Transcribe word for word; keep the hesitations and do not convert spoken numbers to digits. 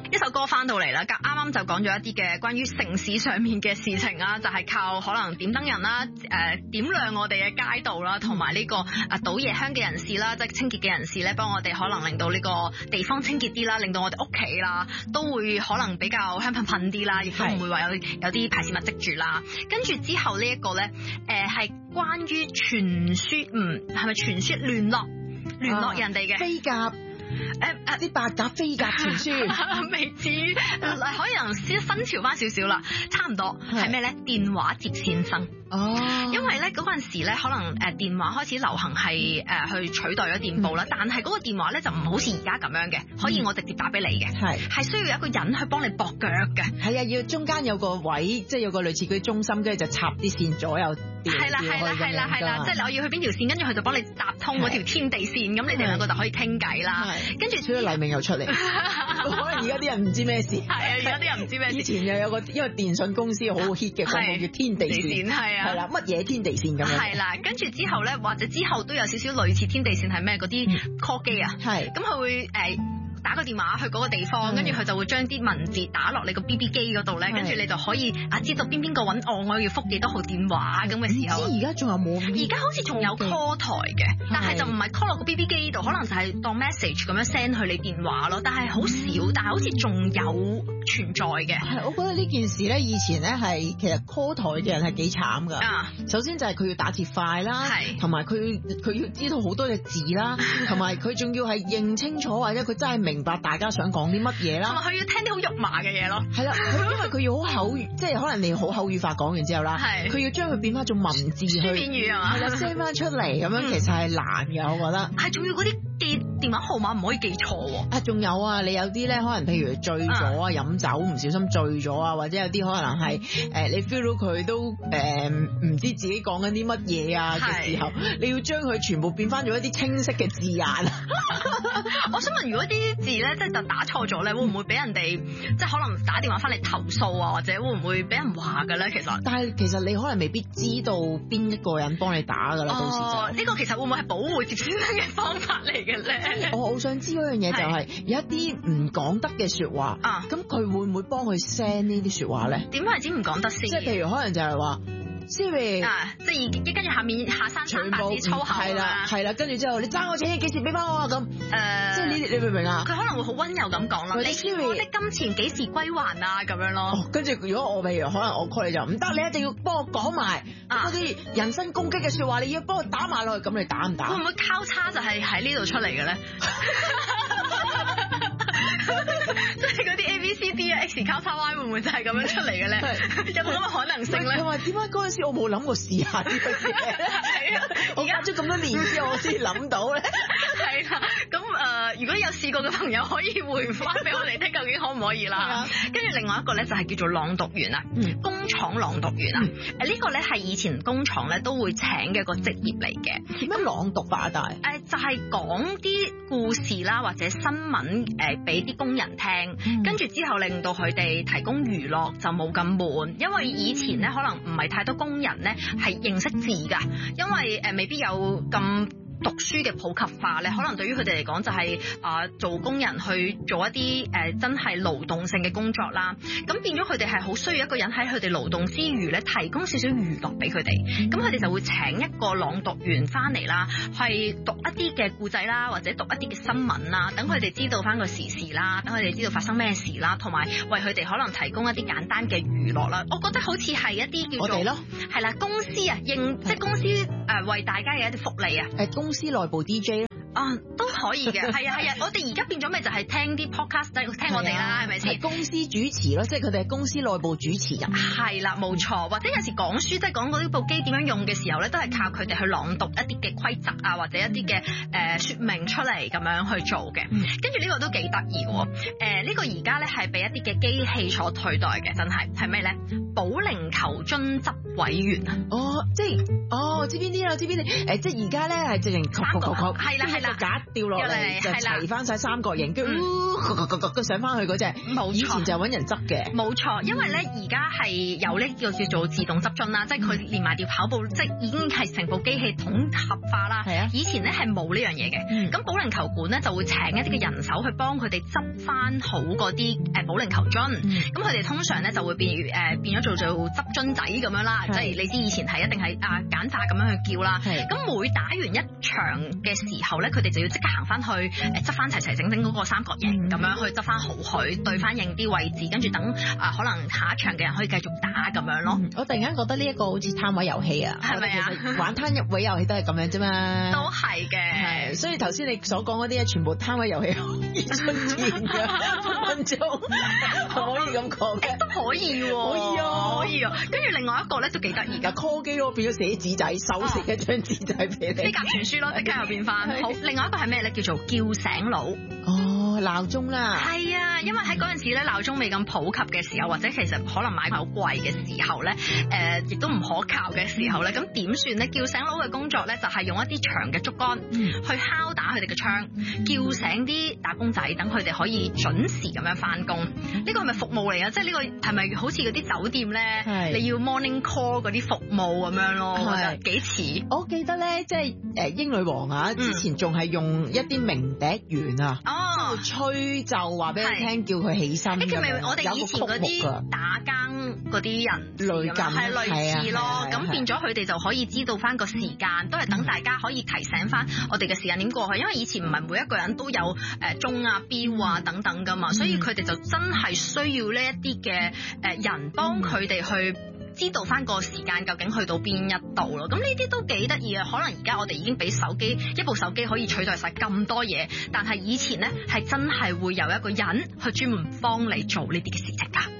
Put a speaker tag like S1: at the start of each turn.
S1: 一首歌翻到嚟啦，啱啱就講咗一啲嘅關於城市上面嘅事情啦，就係、是、靠可能點燈人啦，誒、呃、點亮我哋嘅街道啦，同埋呢個啊倒夜香嘅人士啦，即係清潔嘅人士咧，幫我哋可能令到呢個地方清潔啲啦，令到我哋屋企啦都會可能比較香噴噴啲啦，亦都唔會話有有啲排泄物積住啦。跟住之後呢一個咧，誒、呃、係關於傳輸，嗯係咪傳輸聯絡聯絡人哋嘅、啊、
S2: 飛鴿。誒誒，啲白鴿飛鴿傳書
S1: 未至於，可以能先新潮翻少少啦，差唔多係咩咧？電話接線生
S2: 哦，
S1: 因為咧嗰陣時咧，可能誒電話開始流行係誒去取代咗電報啦，嗯、但係嗰個電話咧就唔好似而家咁樣嘅，可以我直接打俾你嘅，係係、嗯、需要有一個人去幫你駁腳嘅，係啊，
S2: 要中間有個位，即係有個類似佢中心，跟住就插啲線左右。
S1: 係啦係啦係啦係啦，即係我要去邊條線，跟住佢就幫你搭通嗰條天地線，咁你哋兩個就可以傾偈啦。跟住，所以
S2: 黎明又出嚟，可能而家啲人唔知咩事。
S1: 係啊，而家啲人唔知咩事。
S2: 以前又有個因為電信公司好 hit 嘅廣告叫天地線，係啊，係啦，乜嘢天地線咁樣？
S1: 係啦，跟住之後咧，或者之後都有少少類似天地線係咩？嗰啲 call 機啊，係咁佢會誒。打個電話去嗰個地方，跟住佢就會將啲文字打落你個 B B 機嗰度咧，跟住你就可以啊知道邊邊個揾我，我要覆幾多號電話咁嘅時候。
S2: 而家仲有冇？
S1: 而家好似仲有 call 台嘅，但係就唔係 call 落個 B B 機度，可能就係當 message 咁樣 send 去你電話咯。但係好少，但係好似仲有存在嘅。係，我覺得呢件事咧，以前咧係其實 call 台嘅人係幾慘㗎。啊，首先就係佢要打字快啦，係，同埋佢佢要知道好多隻字啦，同埋佢仲要係認清楚或者佢真係明。明白大家想講啲乜嘢啦，同埋佢要聽啲好肉麻嘅嘢咯。係啦，因為佢要好口語，即係可能你好口語化講完之後啦，係佢要將佢變翻做文字去書面語啊嘛，係啦 send 翻出嚟咁樣，其實係難嘅，我覺得。係仲要嗰啲記電話號碼唔可以記錯喎。啊，仲有啊，你有啲咧可能譬如醉咗啊，飲酒唔小心醉咗啊，或者有啲可能係誒、呃、你 feel 到佢都誒唔、呃、知自己講緊啲乜嘢啊嘅時候，你要將佢全部變翻做一啲清晰嘅字眼。我想問，如果啲字咧，即係就打錯咗咧，會唔會俾人哋即係可能打電話翻嚟投訴啊，或者會唔會俾人話嘅咧？其實，但係其實你可能未必知道邊一個人幫你打噶啦，到時就呢個其實會唔會係保護接線生嘅方法嚟嘅咧？我好想知嗰樣嘢就係、是、有一啲唔講得嘅說話啊，咁佢會唔會幫佢 send 呢啲說話咧？點為之唔講得先？即係譬如可能就係話。Siri 啊，即係跟住下面下山三百字粗口係啦，係啦，跟住之後你爭我錢幾時俾翻我啊咁，誒，即係呢啲你明唔明啊？佢可能會好溫柔咁講咯，你 Siri 我的金錢幾時歸還啊咁樣咯。跟住如果我譬如可能我 call 你就唔得，你一定要幫我講埋嗰啲人身攻擊嘅說話，你要幫我打埋落去，咁你打唔打？會唔會交叉就係喺呢度出嚟嘅咧？即係嗰啲 A B C D 啊 X 交叉 Y 會唔會就係咁樣出嚟嘅咧？有冇咁嘅可能性咧？佢話點解嗰陣時我冇諗過試下呢樣嘢？係啊，我隔咗咁多年之後我先諗到咧。係啦，咁誒、呃，如果有試過嘅朋友可以回翻俾我哋聽，究竟可唔可以啦？跟住另外一個咧就係叫做朗讀員啊，嗯、工廠朗讀員啊，誒、嗯、呢個咧係以前工廠咧都會請嘅一個職業嚟嘅。點樣朗讀法啊？但係誒就係講啲故事啦，或者新聞誒俾啲工人聽，跟住、嗯、之後令到佢哋提供娛樂就冇咁悶，因為以前咧可能唔係太多工人咧係認識字噶，因為誒、呃、未必有咁讀書嘅普及化咧，可能對於佢哋嚟講就係、是、啊、呃、做工人去做一啲誒、呃、真係勞動性嘅工作啦，咁變咗佢哋係好需要一個人喺佢哋勞動之餘咧提供少少娛樂俾佢哋，咁佢哋就會請一個朗讀員翻嚟啦，係讀一啲嘅故仔啦，或者讀一啲嘅新聞啦，等佢哋知道翻個時事啦，等佢哋知道發生咩事啦，同埋為佢哋可能提供一啲簡單嘅娛樂啦。我覺得好似係一啲叫做我哋咯，係啦，公司啊認即係公司誒、呃、為大家嘅一啲福利啊，誒公司內部 D J 啊都可以嘅，係啊係啊，我哋而家變咗咪就係聽啲 podcast，聽我哋啦，係咪先？係公司主持咯，即係佢哋係公司內部主持人。係啦，冇錯。或者有時講書，即係講嗰啲部機點樣用嘅時候咧，都係靠佢哋去朗讀一啲嘅規則啊，或者一啲嘅誒説明出嚟咁樣去做嘅。跟住呢個都幾得意喎。誒、呃、呢、呢個而家咧係俾一啲嘅機器所取代嘅，真係係咩咧？保齡球樽執委員啊。
S2: 哦，即係哦，知邊啲啦？知邊啲？誒，即係而家咧係直情
S1: 三角，係啦係啦，
S2: 架掉落嚟就齊翻晒三角形，跟住上翻去嗰隻。冇錯，以前就揾人執嘅。
S1: 冇錯，因為咧而家係有呢個叫做自動執樽啦，即係佢連埋條跑步，即係已經係成部機器統合化啦。係啊，以前咧係冇呢樣嘢嘅。咁保齡球館咧就會請一啲嘅人手去幫佢哋執翻好嗰啲誒保齡球樽。咁佢哋通常咧就會變誒變咗做做執樽仔咁樣啦，即係你知以前係一定係啊簡化咁樣去叫啦。咁每打完一場嘅時候咧，佢哋就要即刻行翻去誒執翻齊齊整整嗰個三角形咁樣去執翻好佢，對翻應啲位置，跟住等啊可能下一場嘅人可以繼續打咁樣咯。
S2: 我突然間覺得呢一個好似攤位遊戲啊，係咪啊？玩攤位遊戲都係咁樣啫嘛。
S1: 都係嘅。係，
S2: 所以頭先你所講嗰啲全部攤位遊戲可以出現嘅分分鐘，可以咁講嘅。
S1: 都可以喎。可以啊，可以啊。跟住另外一個咧都幾得意㗎
S2: ，call 機咯變咗寫紙仔，手寫一張紙仔俾你。
S1: 飛鴿傳書咯，即刻又變翻。好，另外一個係咩咧？叫做叫醒佬。
S2: 哦，鬧鐘啦。
S1: 係啊，因為喺嗰陣時咧鬧鐘未咁普及嘅時候，或者其實可能買好貴嘅時候咧，誒、呃、亦都唔可靠嘅時候咧，咁點算咧？叫醒佬嘅工作咧就係用一啲長嘅竹竿去敲打佢哋嘅窗，叫醒啲打工仔，等佢哋可以準時咁樣翻工。呢個係咪服務嚟啊？即係呢個係咪好似嗰啲酒店咧，你要 morning call 嗰啲服務咁樣咯？我覺得幾似。
S2: 我記得咧，即係誒英女王啊，之前仲係用一啲鳴笛員啊，哦，吹奏話俾你聽，叫佢起身。
S1: 誒，佢咪我哋以前嗰啲打更嗰啲人類近係類似咯，咁變咗佢哋就可以知道翻個時間，都係等大家可以提醒翻我哋嘅時間點過去，因為以前唔係每一個人都有誒鐘啊、錶啊等等噶嘛，所以佢哋就真係需要呢一啲嘅誒人幫佢哋去知道翻個時間究竟去到邊一度咯。咁呢啲都幾得意啊！可能而家我哋已經俾手機一部手機可以取代晒咁多嘢，但係以前呢係真係會有一個人去專門幫你做呢啲嘅事情㗎。